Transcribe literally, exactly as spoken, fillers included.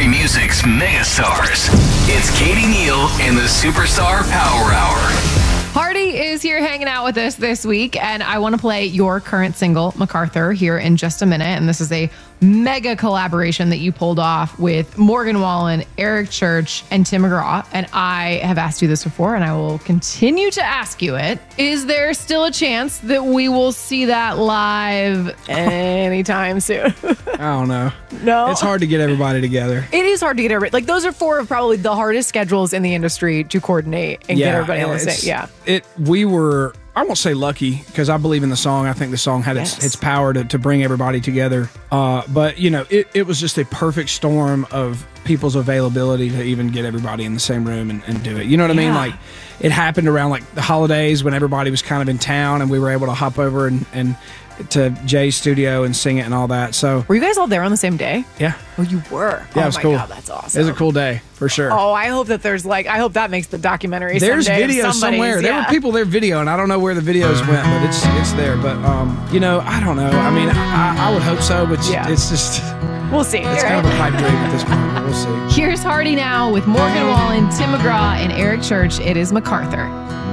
music's megastars. It's Katie Neal and the Superstar Power Hour. Hardy is here hanging out with us this week, and I want to play your current single, MacArthur, here in just a minute. And this is a mega collaboration that you pulled off with Morgan Wallen, Eric Church, and Tim McGraw. And I have asked you this before, and I will continue to ask you it. Is there still a chance that we will see that live anytime soon? I don't know. No? It's hard to get everybody together. It is hard to get everybody. Like, those are four of probably the hardest schedules in the industry to coordinate and Yeah, get everybody on the it's- same. Yeah. It. We were, I won't say lucky, because I believe in the song. I think the song had its, Yes. its power to, to bring everybody together. Uh, but, you know, it, it was just a perfect storm of people's availability to even get everybody in the same room and, and do it. You know what I mean? Yeah. Like, it happened around, like, the holidays when everybody was kind of in town, and we were able to hop over and, and to Jay's studio and sing it and all that. So, Were you guys all there on the same day? yeah. Oh, you were? Yeah, oh it was my cool. God, that's awesome. It was a cool day, for sure. Oh, I hope that there's like, I hope that makes the documentary There's someday of video somebody's- somewhere. There yeah. were people there video, and I don't know where the videos went, but it's it's there. But um, you know, I don't know. I mean, I, I would hope so, but Yeah. it's just We'll see. it's All kind of a right. pipe dream at this point. But we'll see. Here's Hardy now with Morgan Wallen, Tim McGraw, and Eric Church. It is MacArthur.